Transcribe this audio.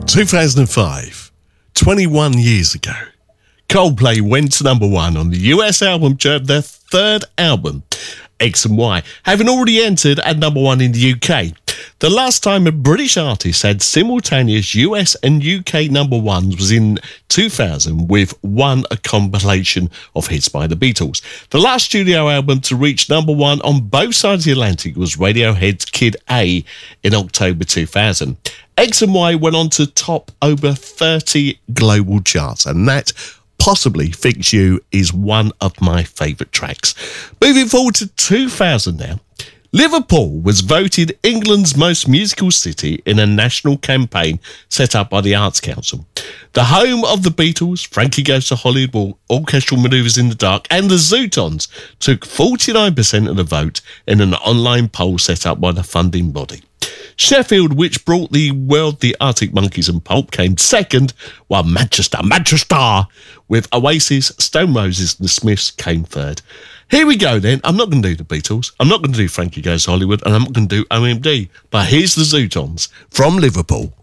2005, 21 years ago, Coldplay went to number one on the US album chart, their third album, X and Y, having already entered at number one in the UK. The last time a British artist had simultaneous US and UK number ones was in 2000 with One, a compilation of hits by the Beatles. The last studio album to reach number one on both sides of the Atlantic was Radiohead's Kid A in October 2000. X and Y went on to top over 30 global charts, and that Possibly Fix You is one of my favourite tracks. Moving forward to 2000 now. Liverpool was voted England's most musical city in a national campaign set up by the Arts Council. The home of the Beatles, Frankie Goes to Hollywood, Orchestral Manoeuvres in the Dark, and the Zootons took 49% of the vote in an online poll set up by the funding body. Sheffield, which brought the world the Arctic Monkeys and Pulp, came second, while Manchester, with Oasis, Stone Roses and the Smiths came third. Here we go then. I'm not going to do the Beatles. I'm not going to do Frankie Goes to Hollywood, and I'm not going to do OMD. But here's the Zootons from Liverpool.